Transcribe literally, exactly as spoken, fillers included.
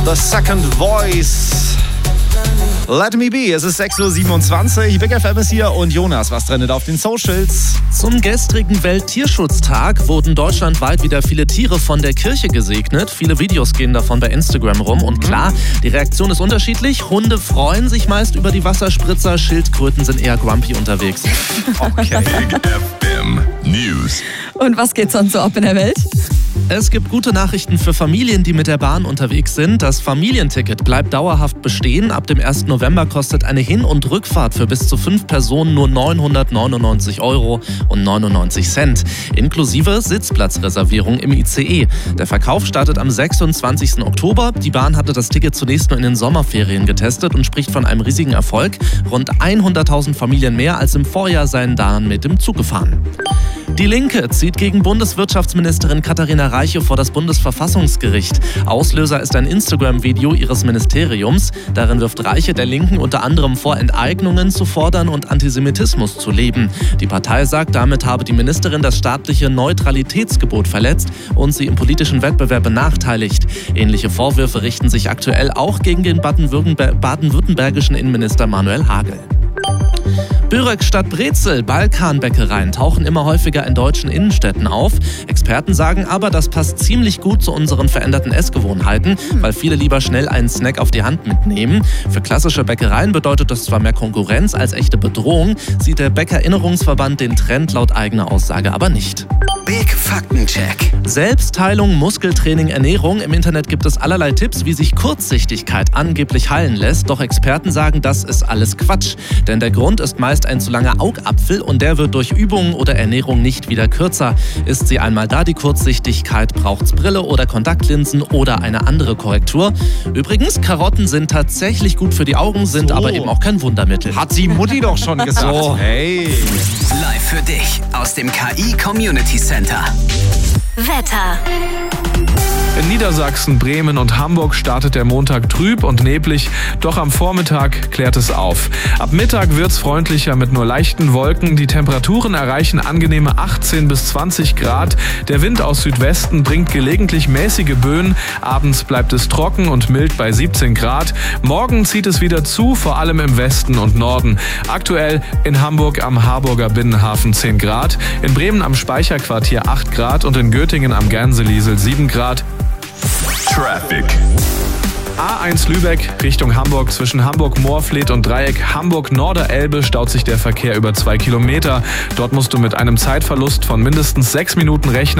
The Second Voice. Let me be. Es ist sechs Uhr siebenundzwanzig. Big F M ist hier und Jonas, was trendet auf den Socials? Zum gestrigen Welttierschutztag wurden deutschlandweit wieder viele Tiere von der Kirche gesegnet. Viele Videos gehen davon bei Instagram rum. Und klar, die Reaktion ist unterschiedlich. Hunde freuen sich meist über die Wasserspritzer. Schildkröten sind eher grumpy unterwegs. Okay. Big F M News. Und was geht sonst so ab in der Welt? Es gibt gute Nachrichten für Familien, die mit der Bahn unterwegs sind. Das Familienticket bleibt dauerhaft bestehen. Ab dem ersten November kostet eine Hin- und Rückfahrt für bis zu fünf Personen nur neunhundertneunundneunzig Euro und neunundneunzig Cent, inklusive Sitzplatzreservierung im I C E. Der Verkauf startet am sechsundzwanzigsten Oktober. Die Bahn hatte das Ticket zunächst nur in den Sommerferien getestet und spricht von einem riesigen Erfolg. Rund hunderttausend Familien mehr als im Vorjahr seien dann mit dem Zug gefahren. Die Linke zieht gegen Bundeswirtschaftsministerin Katharina Reiche vor das Bundesverfassungsgericht. Auslöser ist ein Instagram-Video ihres Ministeriums. Darin wirft Reiche der Linken unter anderem vor, Enteignungen zu fordern und Antisemitismus zu leben. Die Partei sagt, damit habe die Ministerin das staatliche Neutralitätsgebot verletzt und sie im politischen Wettbewerb benachteiligt. Ähnliche Vorwürfe richten sich aktuell auch gegen den baden-württembergischen Innenminister Manuel Hagel. Börek statt Brezel, Balkanbäckereien tauchen immer häufiger in deutschen Innenstädten auf. Experten sagen aber, das passt ziemlich gut zu unseren veränderten Essgewohnheiten, weil viele lieber schnell einen Snack auf die Hand mitnehmen. Für klassische Bäckereien bedeutet das zwar mehr Konkurrenz als echte Bedrohung, sieht der Bäckerinnerungsverband den Trend laut eigener Aussage aber nicht. Big Faktencheck. Selbstheilung, Muskeltraining, Ernährung. Im Internet gibt es allerlei Tipps, wie sich Kurzsichtigkeit angeblich heilen lässt. Doch Experten sagen, das ist alles Quatsch. Denn der Grund ist meist ein zu langer Augapfel und der wird durch Übungen oder Ernährung nicht wieder kürzer. Ist sie einmal da, die Kurzsichtigkeit, braucht's Brille oder Kontaktlinsen oder eine andere Korrektur. Übrigens, Karotten sind tatsächlich gut für die Augen, sind So. aber eben auch kein Wundermittel. Hat die Mutti doch schon gesagt. So. Hey. Live für dich aus dem K I Community Center. Wetter. In Niedersachsen, Bremen und Hamburg startet der Montag trüb und neblig, doch am Vormittag klärt es auf. Ab Mittag wird's freundlicher mit nur leichten Wolken. Die Temperaturen erreichen angenehme achtzehn bis zwanzig Grad. Der Wind aus Südwesten bringt gelegentlich mäßige Böen. Abends bleibt es trocken und mild bei siebzehn Grad. Morgen zieht es wieder zu, vor allem im Westen und Norden. Aktuell in Hamburg am Harburger Binnenhafen zehn Grad, in Bremen am Speicherquartier acht Grad und in Göttingen am Gänseliesel sieben Grad. Traffic. A eins Lübeck Richtung Hamburg zwischen Hamburg-Moorfleet und Dreieck Hamburg-Norderelbe staut sich der Verkehr über zwei Kilometer. Dort musst du mit einem Zeitverlust von mindestens sechs Minuten rechnen.